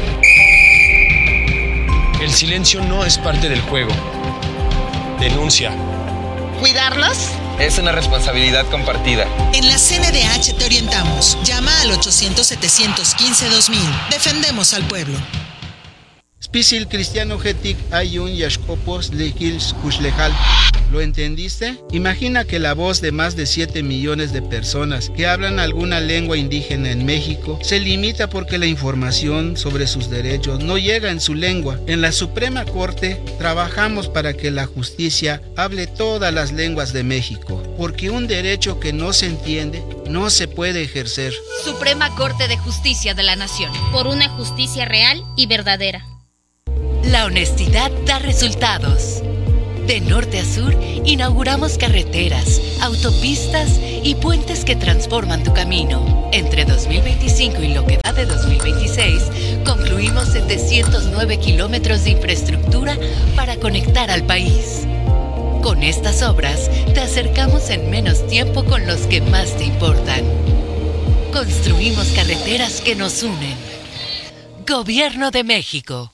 El silencio no es parte del juego. Denuncia. ¿Cuidarlos? Es una responsabilidad compartida. En la CNDH te orientamos. Llama al 800-715-2000. Defendemos al pueblo. Spisil cristiano getik ayun yashkopos lekils kushlejal. ¿Lo entendiste? Imagina que la voz de más de 7 millones de personas que hablan alguna lengua indígena en México se limita porque la información sobre sus derechos no llega en su lengua. En la Suprema Corte trabajamos para que la justicia hable todas las lenguas de México, porque un derecho que no se entiende no se puede ejercer. Suprema Corte de Justicia de la Nación. Por una justicia real y verdadera. La honestidad da resultados. De norte a sur, inauguramos carreteras, autopistas y puentes que transforman tu camino. Entre 2025 y lo que va de 2026, concluimos 709 kilómetros de infraestructura para conectar al país. Con estas obras, te acercamos en menos tiempo con los que más te importan. Construimos carreteras que nos unen. Gobierno de México.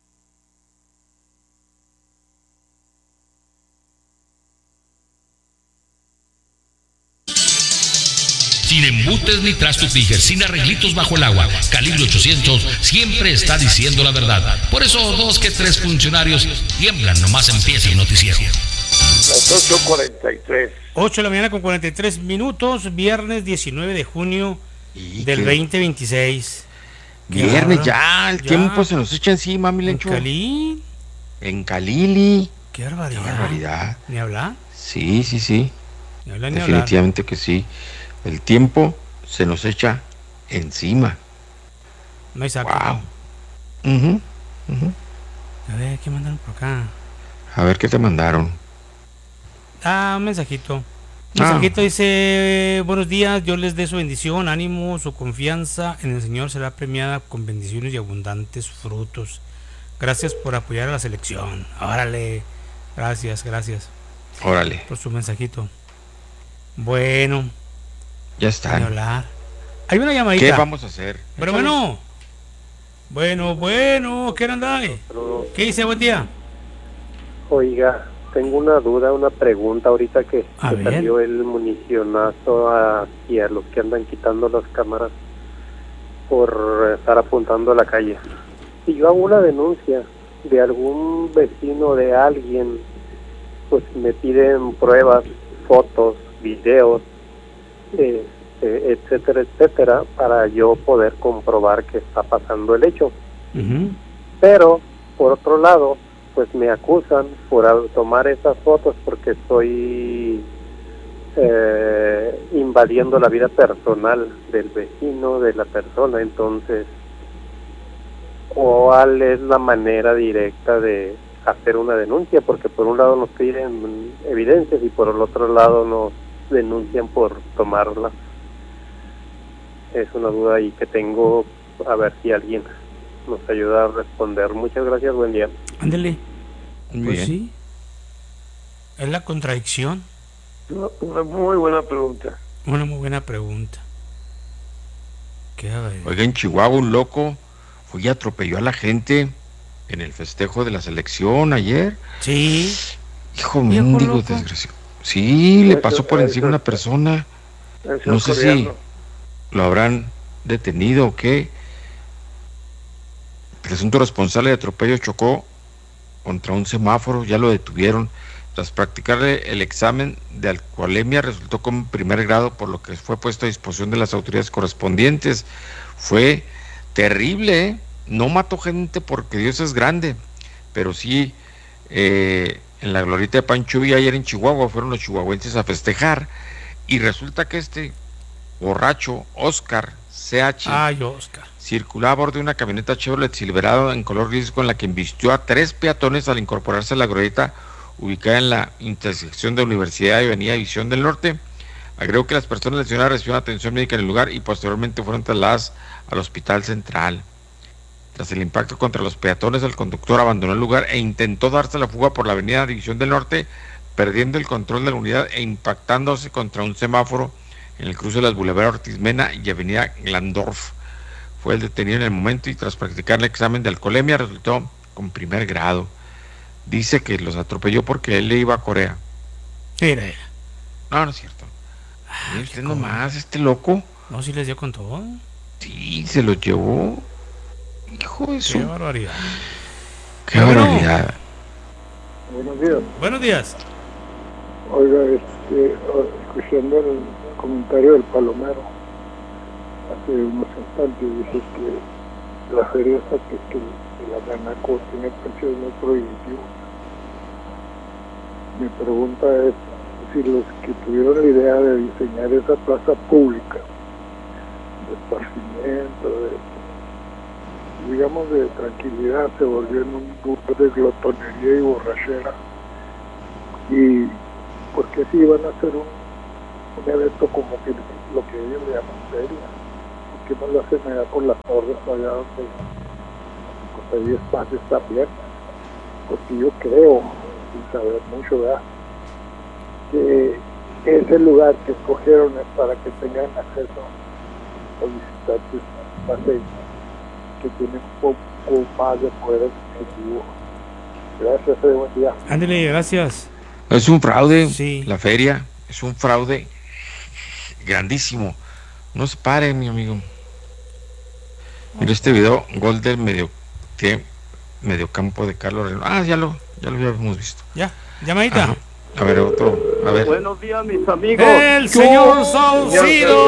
Sin embutes ni trastos Tiger, sin arreglitos bajo el agua. Calibre 800 siempre está diciendo la verdad. Por eso 2 que 3 funcionarios tiemblan nomás empieza el noticiero. Las 8:43. 8 de la mañana con 43 minutos, viernes 19 de junio del 2026. Viernes ya, el tiempo se nos echa encima, mi Lencho. En Calili. Qué barbaridad. Qué barbaridad. ¿Ni hablar? Sí. Ni hablar, definitivamente que sí. El tiempo se nos echa encima. No hay saco. Wow. A ver, ¿qué mandaron por acá? A ver, ¿qué te mandaron? Un mensajito. Un mensajito dice: buenos días, Dios les dé su bendición, ánimo, su confianza en el Señor será premiada con bendiciones y abundantes frutos. Gracias por apoyar a la selección. Órale. Gracias. Órale. Por su mensajito. Bueno. Ya está. Hay una llamadita. ¿Qué vamos a hacer? Pero bueno, ¿qué onda ahí? ¿Qué dice? Buen día. Oiga, tengo una duda, una pregunta ahorita que salió el municionazo hacia los que andan quitando las cámaras por estar apuntando a la calle. Si yo hago una denuncia de algún vecino de alguien, pues me piden pruebas, fotos, videos, etcétera, para yo poder comprobar que está pasando el hecho. Pero por otro lado, pues me acusan por tomar esas fotos porque estoy invadiendo la vida personal del vecino, de la persona. Entonces, ¿cuál es la manera directa de hacer una denuncia? Porque por un lado nos piden evidencias y por el otro lado nos denuncian por tomarlas. Es una duda ahí que tengo, a ver si alguien nos ayuda a responder. Muchas gracias, buen día. Ándele. Muy bien. Sí. Es la contradicción. Una muy buena pregunta. Una muy buena pregunta. Oiga, en Chihuahua un loco fue y atropelló a la gente en el festejo de la selección ayer. Sí. Hijo mendigo, desgraciado. Sí, le pasó por encima una persona. No sé si lo habrán detenido o qué. El presunto responsable de atropello chocó contra un semáforo, ya lo detuvieron. Tras practicarle el examen de alcoholemia resultó con primer grado, por lo que fue puesto a disposición de las autoridades correspondientes. Fue terrible, ¿eh? No mató gente porque Dios es grande, pero sí en la glorieta de Pancho Villa ayer en Chihuahua fueron los chihuahuenses a festejar y resulta que este borracho Oscar CH circulaba a bordo de una camioneta Chevrolet Silverado en color gris con la que embistió a 3 peatones al incorporarse a la glorieta ubicada en la intersección de Universidad y Avenida División del Norte. Agregó que las personas lesionadas recibieron atención médica en el lugar y posteriormente fueron trasladadas al Hospital Central. Tras el impacto contra los peatones, el conductor abandonó el lugar e intentó darse la fuga por la Avenida División del Norte, perdiendo el control de la unidad e impactándose contra un semáforo en el cruce de las Boulevard Ortiz Mena y Avenida Glandorf. Fue el detenido en el momento y tras practicar el examen de alcoholemia resultó con primer grado. Dice que los atropelló porque él le iba a Corea. Mire. No es cierto. Usted nomás, este loco. No, si les dio con todo. Sí, se los llevó. Hijo de su... Qué barbaridad. Qué barbaridad. Buenos días. Buenos días. Oiga, escuchando el comentario del Palomero hace unos instantes, dice que la feria esa que la Ganaco tiene precios muy prohibitivos. Mi pregunta es si los que tuvieron la idea de diseñar esa plaza pública de esparcimiento, digamos de tranquilidad, se volvió en un lugar de glotonería y borrachera, y porque si iban a hacer un evento como que lo que ellos le llaman feria, porque no lo hacen allá por las torres allá donde pues hay espacios también, porque yo creo, sin saber mucho, ¿verdad?, que ese lugar que escogieron es para que tengan acceso a visitantes paseños que tienen un poco más de poder adquisitivo. Gracias, buen día. Ándale, gracias. Es un fraude, sí. La feria es un fraude grandísimo. No se pare, mi amigo. Mira este video, gol del mediocampo de Carlos Reynoso. Ah, ya lo habíamos visto. Ya, llamadita. Ajá. A ver, otro, a ver. Buenos días, mis amigos. El señor Saucido.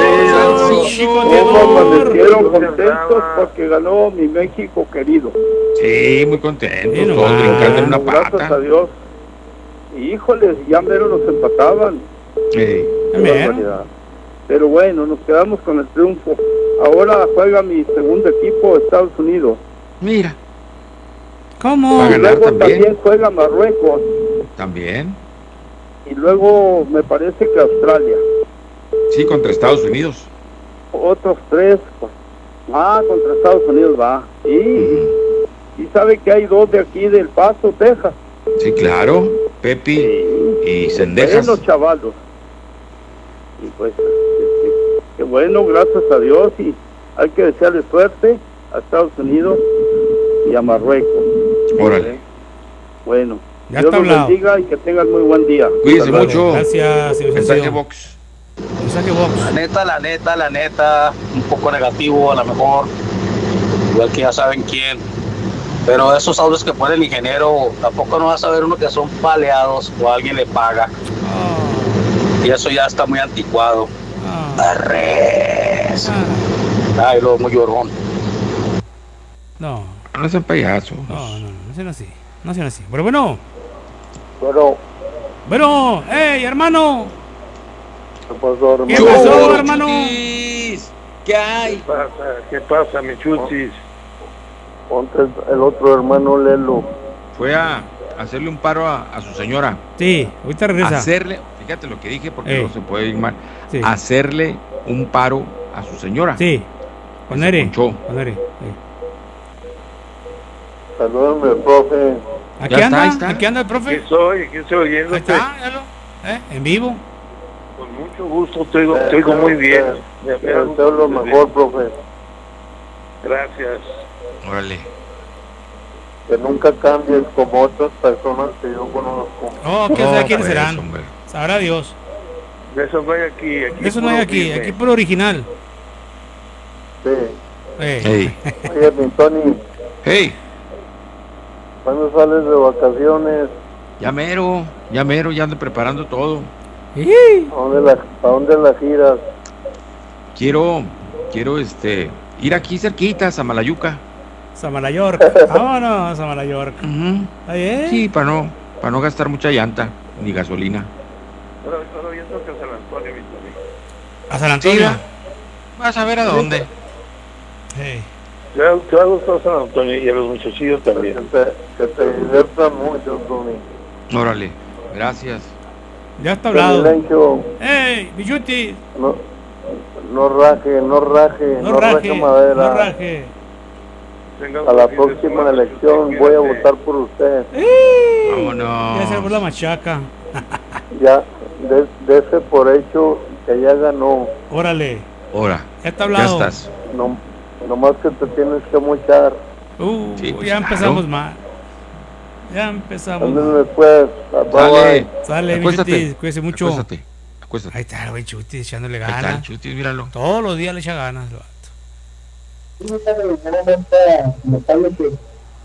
Amanecieron contentos porque ganó mi México querido. Sí, muy contentos, todos brincando en una pata. Gracias a Dios. Híjoles, ya mero nos empataban. Sí. Pero bueno, nos quedamos con el triunfo. Ahora juega mi segundo equipo, Estados Unidos. Mira. ¿Cómo? Y luego también juega Marruecos. También. Y luego me parece que Australia. Sí, contra Estados Unidos. Otros 3. Contra Estados Unidos va. Y sabe que hay 2 de aquí del Paso, Texas. Sí, claro. Pepi y Cendejas. Buenos chavalos. Y pues, qué bueno, gracias a Dios. Y hay que desearle suerte a Estados Unidos y a Marruecos. Órale. Bueno. Ya Dios está los bendiga y que tengan muy buen día. Cuídense mucho. Gracias. Mensaje box. La neta, un poco negativo a lo mejor, igual que ya saben quién. Pero esos audios que pone el ingeniero, tampoco no va a saber uno que son paleados o alguien le paga. Y eso ya está muy anticuado. Arres. Ay, lo muy llorón. No. No sean payasos. No sean así. No sean así. Pero bueno. Bueno, hey, hermano. ¿Qué pasó, hermano? ¿Qué hay? ¿Qué pasa, mi chuchis? Ponte el otro hermano Lelo. Fue a hacerle un paro a su señora. Sí, ahorita regresa. Hacerle, fíjate lo que dije porque no se puede ir mal. Sí. Hacerle un paro a su señora. Sí. Con Ere. Salúdame, profe. Aquí anda el profe. Aquí estoy oyendo. Ahí está, en vivo. Con mucho gusto, te oigo muy bien. Te deseo lo mejor, profe. Gracias. Órale. Que nunca cambies como otras personas que yo conozco. ¿Quién sabe quiénes serán? Sabrá Dios. Eso no hay aquí. Eso no hay aquí por original. Sí. Hey. Oye, mi Tony. Hey. ¿Cuándo sales de vacaciones? Ya mero, ya ando preparando todo. ¿A dónde la giras? Quiero ir aquí cerquita, a Samalayuca. Samalayork. Vámonos, Samalayork. ¿Está bien? Sí, para no gastar mucha llanta ni gasolina. Ahora yo tengo que a San Antonio, mi Tony. ¿A San Antonio? Sí, vas a ver a dónde. Hey. Te va a gustar San Antonio y a los muchachillos también. Que te diviertan mucho, Tony. Órale, gracias. Ya está hablado. ¡Ey, Bichuti! No raje madera. No raje. A la próxima elección voy a votar por usted. Vámonos. Ya se por la machaca. Ya, dese por hecho que ya ganó. Órale. Ahora. Ya está hablado. Ya estás. Nomás que te tienes que mochar. Sí, pues ya empezamos mal. Ya empezamos. Ándale pues. Sale, Chutis, cuídese mucho. Acuéstate. Ahí está el güey Chutis echándole ganas. Ahí está el Chutis, míralo. Todos los días le echa ganas, el vato.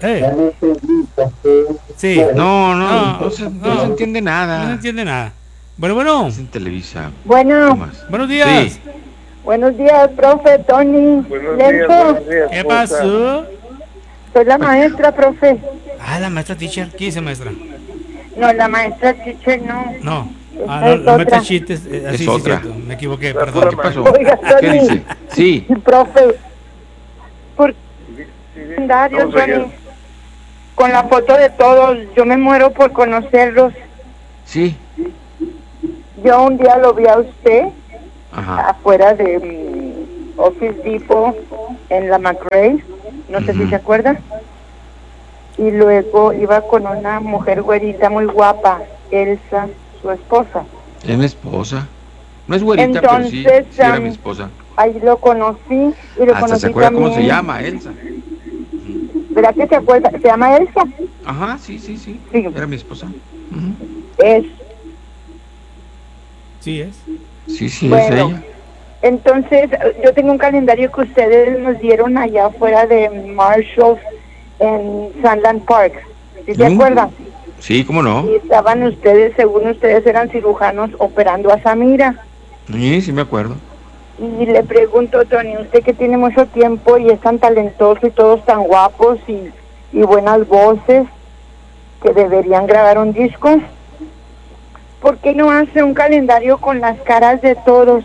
Sí. No se entiende nada. No se entiende nada. Bueno. Es en Televisa. Bueno. Buenos días. Sí. Buenos días, profe Tony. Buenos Lenzo. días. ¿Qué pasó? Soy la maestra, profe. Ah, la maestra teacher. ¿Qué dice maestra? No, la maestra teacher no. No. Esta No, es la maestra otra. cheat es así, Es otra. cierto. Me equivoqué, perdón. ¿Qué pasó? Oiga, ¿Qué Tony. dice? Sí. Profe. Por calendario, Vamos allá. Tony. Con la foto de todos. Yo me muero por conocerlos. Sí. Yo un día lo vi a usted Ajá. afuera de Office Depot en la McRae. No sé si se acuerda. Y luego iba con una mujer güerita muy guapa, Elsa, su esposa. Es mi esposa. No es güerita, Entonces, pero sí era mi esposa. Ahí lo conocí y lo Hasta conocí se acuerda también. cómo se llama, Elsa. ¿Verdad que se acuerda? ¿Se llama Elsa? Ajá, sí. Era mi esposa. Es. Sí, es. Sí, Bueno, es ella. Entonces, yo tengo un calendario que ustedes nos dieron allá afuera de Marshall en Sandland Park. ¿Sí se acuerdan? Sí, cómo no. Y estaban ustedes, según ustedes, eran cirujanos operando a Samira. Sí, me acuerdo. Y le pregunto, Tony, usted que tiene mucho tiempo y es tan talentoso y todos tan guapos y buenas voces, que deberían grabar un disco, ¿por qué no hace un calendario con las caras de todos?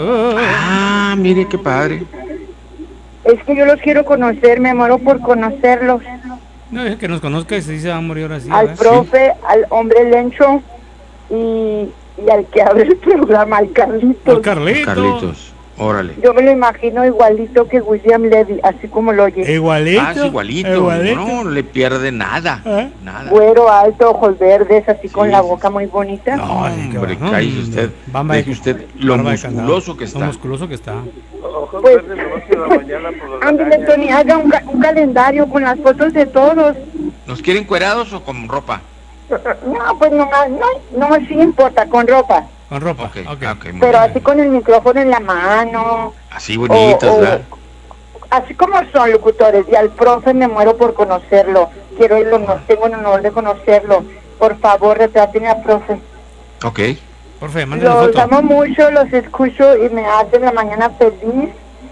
Ah, mire qué padre. Es que yo los quiero conocer, me muero por conocerlos. No, es que nos conozca y se va a morir ahora sí. Al profe, al hombre Lencho y al que abre el programa, al Carlitos. Al Carlitos, órale. Yo me lo imagino igualito que William Levy, así como lo oye. Igualito. Ah, es igualito. No le pierde nada. Nada. Güero, alto, ojos verdes, así con la boca muy bonita. No, hombre, cállese usted. Deje usted lo musculoso que está. Lo musculoso que está. Pues, ándale, Tony, haga un calendario con las fotos de todos. ¿Nos quieren encuerados o con ropa? No, pues nomás, no sí importa, con ropa. Con ropa, okay, muy Pero bien. así con el micrófono en la mano. Así bonitos, ¿verdad? Así como son locutores. Y al profe me muero por conocerlo. Tengo el honor de conocerlo. Por favor, retraten al profe. Ok. Profe, mándale Los foto. amo mucho, los escucho y me hacen la mañana feliz.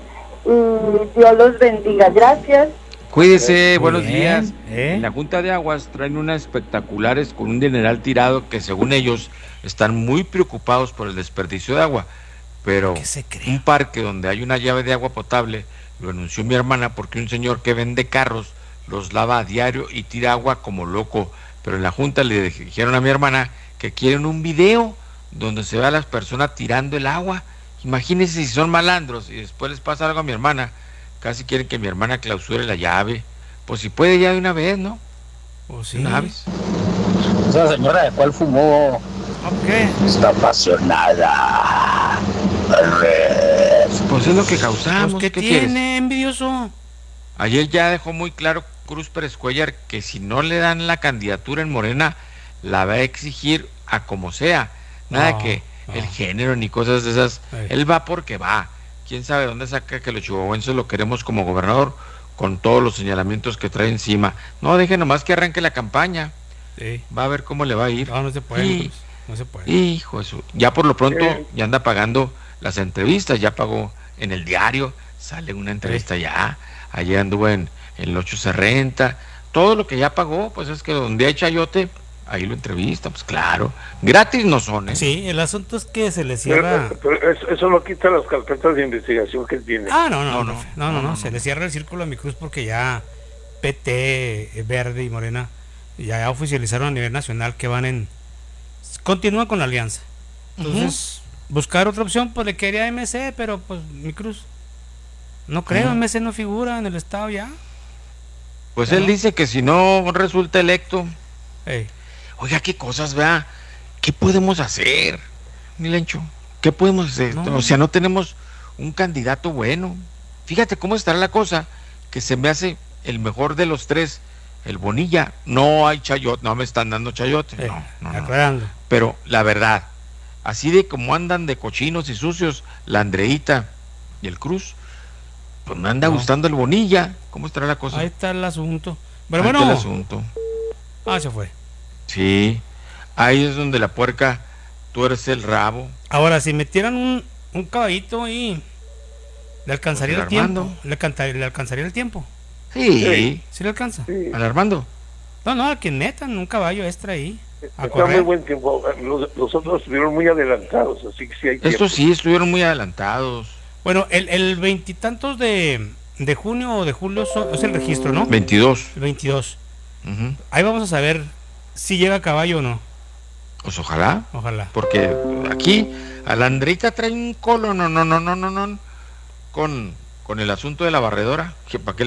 Y Dios los bendiga. Gracias. Cuídese, Muy buenos bien, días. En la Junta de Aguas traen unas espectaculares con un dineral tirado que según ellos están muy preocupados por el desperdicio de agua. Pero un parque donde hay una llave de agua potable, lo anunció mi hermana porque un señor que vende carros los lava a diario y tira agua como loco. Pero en la Junta le dijeron a mi hermana que quieren un video donde se vea a las personas tirando el agua. Imagínense si son malandros y después les pasa algo a mi hermana. Casi quieren que mi hermana clausure la llave. Pues si puede ya de una vez, ¿no? Pues sí. ¿Una vez? Esa señora de cuál fumó ¿Qué? está apasionada. Pues es lo que causamos. Pues, ¿qué quieres? tiene, envidioso? Ayer ya dejó muy claro Cruz Pérez Cuellar que si no le dan la candidatura en Morena, la va a exigir a como sea. Nada de que el género ni cosas de esas. Él va porque va. Quién sabe dónde saca que los chihuahuenses lo queremos como gobernador con todos los señalamientos que trae encima. No, deje nomás que arranque la campaña. Sí. Va a ver cómo le va a ir. No se puede. Y, Cruz, no se puede. hijo de su... Ya por lo pronto ya anda pagando las entrevistas, ya pagó en el diario, sale una entrevista ya. Ayer anduvo en el 8 se renta. Todo lo que ya pagó, pues es que donde hay chayote, ahí lo entrevista, pues claro. Gratis no son, ¿eh? Sí, el asunto es que se le cierra. Pero eso no quita las carpetas de investigación que tiene. Ah, no, se le cierra el círculo a mi Cruz porque ya PT, Verde y Morena ya oficializaron a nivel nacional que continúan con la alianza. Entonces, buscar otra opción, pues le quería MC, pero pues mi Cruz, no creo, MC no figura en el estado ya. Pues él dice que si no resulta electo, oiga, qué cosas, vea, ¿qué podemos hacer, Milencho? ¿Qué podemos hacer? O sea, no tenemos un candidato bueno. Fíjate cómo estará la cosa, que se me hace el mejor de los tres, el Bonilla. No hay chayote, no me están dando chayote, no. Pero la verdad, así de como andan de cochinos y sucios, la Andreita y el Cruz, pues me anda gustando el Bonilla. ¿Cómo estará la cosa? Ahí está el asunto. Pero bueno, está el asunto. se fue. Sí, ahí es donde la puerca tuerce el rabo. Ahora, si metieran un caballito ahí, ¿le alcanzaría el tiempo? ¿Le alcanzaría el tiempo? Sí. ¿Sí le alcanza? Sí. ¿Al Armando? No, que metan un caballo extra ahí. Está muy buen tiempo. Los otros estuvieron muy adelantados, así que sí hay tiempo. Estos sí estuvieron muy adelantados. Bueno, el veintitantos de junio o de julio es el registro, ¿no? 22. El 22. Ahí vamos a saber si llega a caballo o no. Pues ojalá. Ojalá. Porque aquí a la Andreita trae un colo, no, con el asunto de la barredora. Que para qué